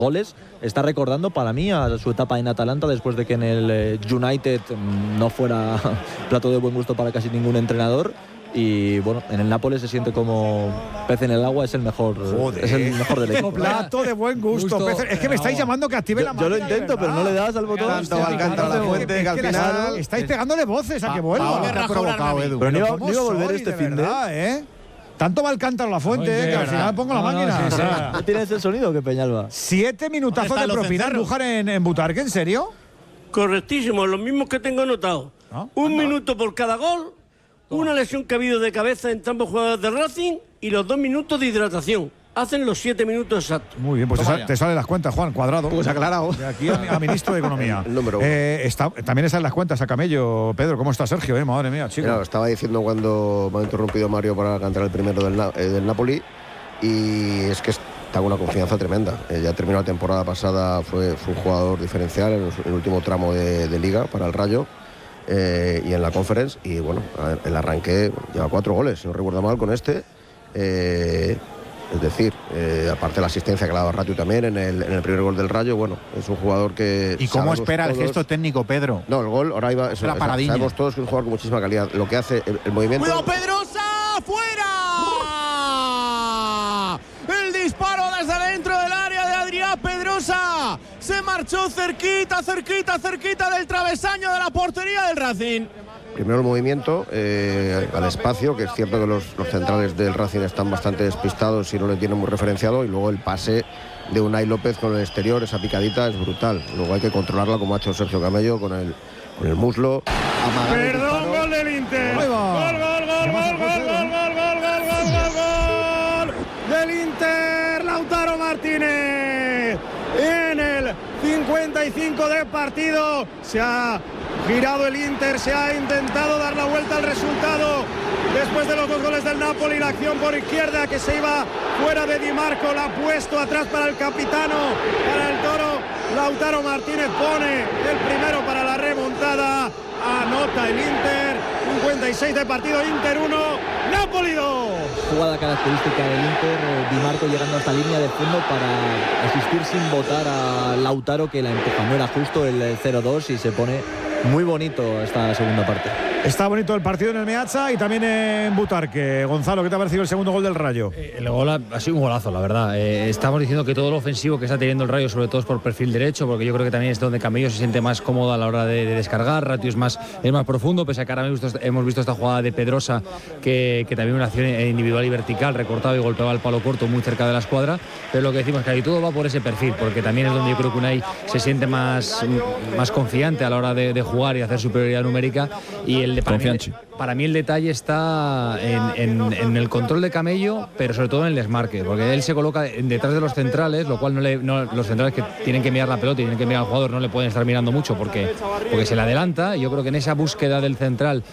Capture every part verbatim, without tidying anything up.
goles, está recordando para mí a su etapa en Atalanta después de que en el eh, United no fuera plato de buen gusto para casi ningún entrenador. Y bueno, en el Nápoles se siente como pez en el agua, es el mejor. Joder. Es el mejor del equipo. Plato de buen gusto. gusto pez, es que me estáis llamando que active yo, la máquina. Yo lo intento, pero no le das al botón. Tanto va a cantar la fuente que al final estáis pegándole voces a que vuelva. Te ha provocado, Edu. Pero no iba, no iba a volver este fin de. ¿eh? Tanto va el cántaro a la fuente Oye, que al final pongo la no, máquina. No, sí, sí. ¿No tienes el sonido que Peñalba? Siete minutazos de propina Andújar en, en Butarque, ¿en serio? Correctísimo, los mismos que tengo anotado. ¿No? Un Anda. minuto por cada gol, una lesión que ha habido de cabeza en ambos jugadores de Racing y los dos minutos de hidratación. Hacen los siete minutos exactos. Muy bien, pues te, sal, te salen las cuentas, Juan, cuadrado. Pues aclarado. De aquí a, a ministro de Economía. El número uno. Eh, está, también están las cuentas a camello. Pedro, ¿cómo está Sergio? Eh, madre mía, chico. Mira, estaba diciendo cuando me ha interrumpido Mario para cantar el primero del, eh, del Napoli. Y es que está con una confianza tremenda. Eh, ya terminó la temporada pasada, fue, fue un jugador diferencial en el último tramo de, de Liga para el Rayo. Eh, y en la Conference. Y bueno, el arranque lleva cuatro goles, si no recuerdo mal, con este. Eh, Es decir, eh, aparte de la asistencia que le ha dado Ratiu también en el, en el primer gol del Rayo, bueno, es un jugador que... ¿Y cómo espera todos, el gesto técnico, Pedro? No, el gol, ahora iba... Eso, la paradiña. Sabemos todos que es un jugador con muchísima calidad. Lo que hace, el, el movimiento... ¡Cuidado, Pedrosa! ¡Fuera! El disparo desde dentro del área de Adrián Pedrosa. Se marchó cerquita, cerquita, cerquita del travesaño de la portería del Racing. Primero el movimiento eh, al espacio, que es cierto que los, los centrales del Racing están bastante despistados y no le tienen muy referenciado, y luego el pase de Unai López con el exterior, esa picadita es brutal. Luego hay que controlarla como ha hecho Sergio Camello con el, con el muslo. Perdón, gol del Inter. Gol, gol, gol, gol, gol, gol, gol, gol, gol, gol, gol, gol del Inter, Lautaro Martínez. En el cincuenta y cinco de partido se ha girado el Inter, se ha intentado dar la vuelta al resultado después de los dos goles del Napoli. La acción por izquierda que se iba fuera de Di Marco, la ha puesto atrás para el capitano, para el Toro. Lautaro Martínez pone el primero para la remontada. Anota el Inter, cincuenta y seis de partido, Inter uno, Napoli dos. Jugada característica del Inter, Di Marco llegando hasta línea de fondo para asistir sin votar a Lautaro, que la empuja. No era justo el cero dos y se pone muy bonito esta segunda parte. Está bonito el partido en el Meazza y también en Butarque. Gonzalo, ¿qué te ha parecido el segundo gol del Rayo? Eh, el gol ha, ha sido un golazo, la verdad. Eh, estamos diciendo que todo lo ofensivo que está teniendo el Rayo, sobre todo es por perfil derecho, porque yo creo que también es donde Camello se siente más cómodo a la hora de, de descargar. Ratiu es más, es más profundo, pese a que ahora hemos visto, hemos visto esta jugada de Pedrosa, que, que también una acción individual y vertical, recortado y golpeaba el palo corto muy cerca de la escuadra. Pero lo que decimos es que ahí todo va por ese perfil, porque también es donde yo creo que Unai se siente más, más confiante a la hora de, de jugar y hacer superioridad numérica. Y el de para mí, para mí el detalle está en, en, en el control de Camello, pero sobre todo en el desmarque, porque él se coloca detrás de los centrales, lo cual no le, no, los centrales que tienen que mirar la pelota y tienen que mirar al jugador no le pueden estar mirando mucho porque, porque se le adelanta. Y yo creo que en esa búsqueda del central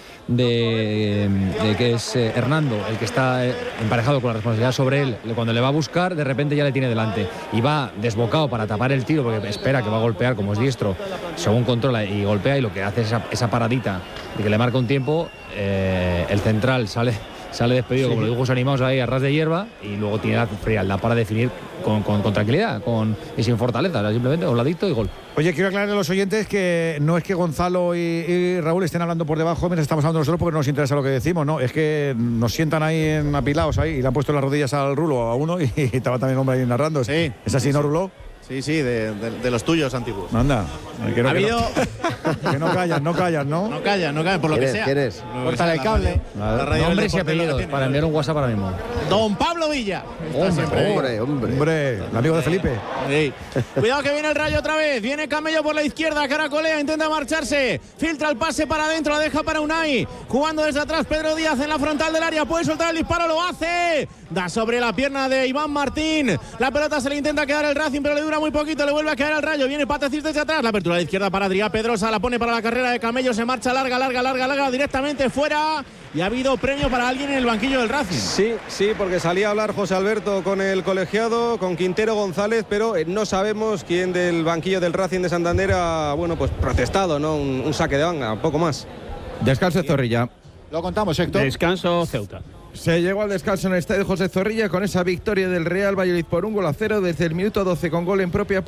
de, de que es eh, Hernando, el que está emparejado con la responsabilidad sobre él, cuando le va a buscar, de repente ya le tiene delante y va desbocado para tapar el tiro, porque espera que va a golpear, como es diestro, según controla y golpea, y lo que hace es esa, esa paradita de que le marca un tiempo. Eh, el central sale sale despedido, sí, como los dibujos animados ahí a ras de hierba, y luego tiene la frialdad para definir con, con, con tranquilidad con, y sin fortaleza, simplemente un ladito y gol. Oye, quiero aclarar a los oyentes que no es que Gonzalo y, y Raúl estén hablando por debajo mientras estamos hablando nosotros porque no nos interesa lo que decimos, no, es que nos sientan ahí en apilados ahí y le han puesto las rodillas al Rulo a uno y, y estaba también hombre ahí narrando. Sí. ¿Es así, no, Rulo? Sí, sí, de, de, de los tuyos antiguos. Anda. Que no, ha habido... no, que no callan, no callan, ¿no? No callan, no callan, por lo que es, sea. ¿Quién es? Cortar el cable. Nombres y apellidos, para enviar un WhatsApp ahora mismo. Don Pablo Villa. Hombre, hombre, hombre. Hombre, el amigo de Felipe. Sí. Cuidado que viene el Rayo otra vez. Viene Camello por la izquierda, caracolea, intenta marcharse. Filtra el pase para adentro, la deja para Unai. Jugando desde atrás, Pedro Díaz en la frontal del área. Puede soltar el disparo, lo hace. Da sobre la pierna de Iván Martín. La pelota se le intenta quedar el Racing, pero le dura muy poquito. Le vuelve a caer al Rayo. Viene Patecís desde atrás. La apertura de izquierda para Adrián Pedrosa. La pone para la carrera de Camello. Se marcha larga, larga, larga, larga. Directamente fuera. Y ha habido premio para alguien en el banquillo del Racing. Sí, sí, porque salía a hablar José Alberto con el colegiado, con Quintero González, pero no sabemos quién del banquillo del Racing de Santander ha, bueno, pues protestado, ¿no? Un, un saque de banda, poco más. Descanso Zorrilla. Lo contamos, Héctor. Descanso Ceuta. Se llegó al descanso en el estadio José Zorrilla con esa victoria del Real Valladolid por un gol a cero desde el minuto doce con gol en propia